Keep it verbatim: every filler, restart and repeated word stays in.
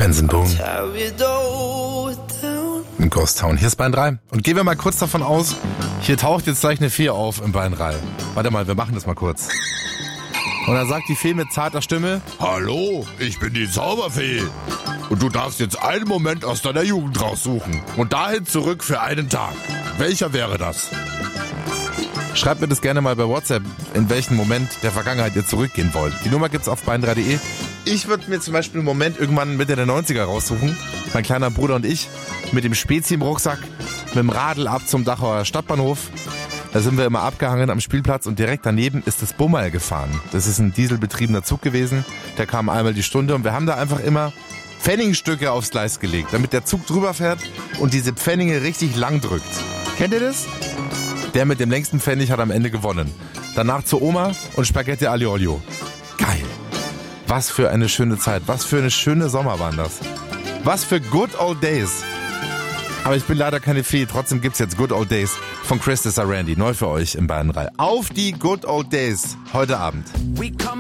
Benson Boone. In Ghost Town. Hier ist Bayern drei. Und gehen wir mal kurz davon aus, hier taucht jetzt gleich eine Fee auf im Bayern drei. Warte mal, wir machen das mal kurz. Und dann sagt die Fee mit zarter Stimme: Hallo, ich bin die Zauberfee. Und du darfst jetzt einen Moment aus deiner Jugend raussuchen. Und dahin zurück für einen Tag. Welcher wäre das? Schreibt mir das gerne mal bei WhatsApp, in welchen Moment der Vergangenheit ihr zurückgehen wollt. Die Nummer gibt's auf bayern drei punkt de. Ich würde mir zum Beispiel einen Moment irgendwann Mitte der neunziger raussuchen. Mein kleiner Bruder und ich mit dem Spezi im Rucksack, mit dem Radl ab zum Dachauer Stadtbahnhof. Da sind wir immer abgehangen am Spielplatz und direkt daneben ist das Bummerl gefahren. Das ist ein dieselbetriebener Zug gewesen. Der kam einmal die Stunde und wir haben da einfach immer Pfennigstücke aufs Gleis gelegt, damit der Zug drüber fährt und diese Pfennige richtig lang drückt. Kennt ihr das? Der mit dem längsten Pfennig hat am Ende gewonnen. Danach zur Oma und Spaghetti aglio olio. Geil. Was für eine schöne Zeit. Was für eine schöne Sommer waren das. Was für good old days. Aber ich bin leider keine Fee. Trotzdem gibt's jetzt Good Old Days von Chris Sarandi. Neu für euch im Bayern drei. Auf die Good Old Days heute Abend.